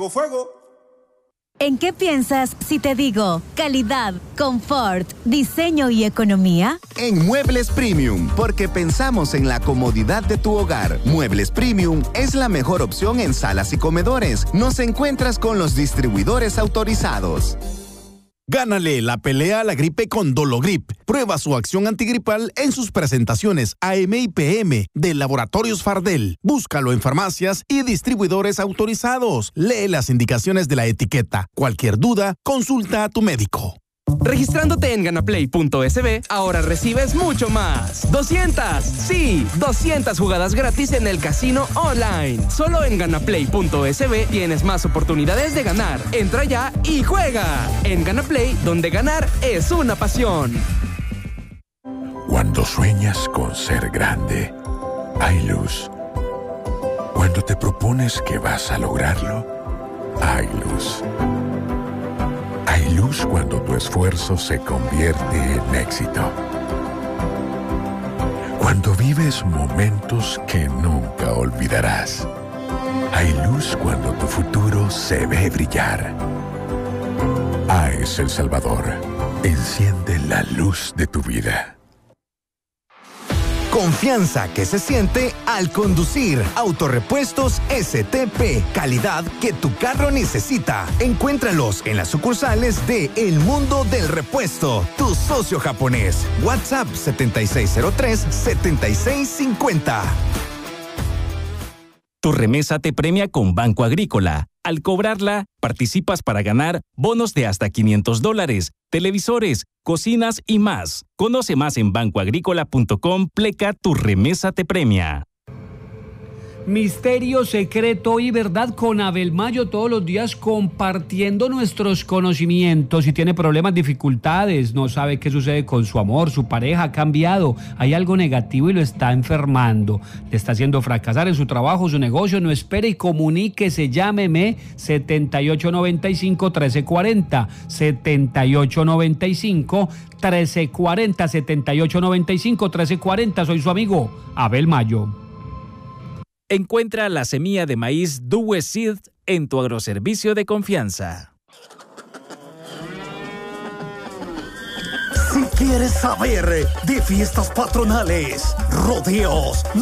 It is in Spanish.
Fuego, fuego. ¿En qué piensas si te digo calidad, confort, diseño y economía? En Muebles Premium, porque pensamos en la comodidad de tu hogar. Muebles Premium es la mejor opción en salas y comedores. Nos encuentras con los distribuidores autorizados. Gánale la pelea a la gripe con Dologrip. Prueba su acción antigripal en sus presentaciones AM y PM de Laboratorios Fardel. Búscalo en farmacias y distribuidores autorizados. Lee las indicaciones de la etiqueta. Cualquier duda, consulta a tu médico. Registrándote en ganaplay.sb, ahora recibes mucho más. 200 jugadas gratis en el casino online. Solo en ganaplay.sb tienes más oportunidades de ganar. Entra ya y juega. En Ganaplay, donde ganar es una pasión. Cuando sueñas con ser grande, hay luz. Cuando te propones que vas a lograrlo, hay luz. Hay luz cuando tu esfuerzo se convierte en éxito. Cuando vives momentos que nunca olvidarás. Hay luz cuando tu futuro se ve brillar. AES El Salvador. Enciende la luz de tu vida. Confianza que se siente al conducir. Autorepuestos STP. Calidad que tu carro necesita. Encuéntralos en las sucursales de El Mundo del Repuesto. Tu socio japonés. WhatsApp 7603-7650. Tu remesa te premia con Banco Agrícola. Al cobrarla, participas para ganar bonos de hasta $500, televisores, cocinas y más. Conoce más en bancoagrícola.com. Tu remesa te premia. Misterio, secreto y verdad con Abel Mayo, todos los días compartiendo nuestros conocimientos. Si tiene problemas, dificultades, no sabe qué sucede con su amor, su pareja ha cambiado, hay algo negativo y lo está enfermando, le está haciendo fracasar en su trabajo, su negocio, no espere y comuníquese, llámeme 7895-1340, 7895-1340, 7895-1340, soy su amigo Abel Mayo. Encuentra la semilla de maíz Due Seed en tu agroservicio de confianza. Si quieres saber de fiestas patronales, rodeos,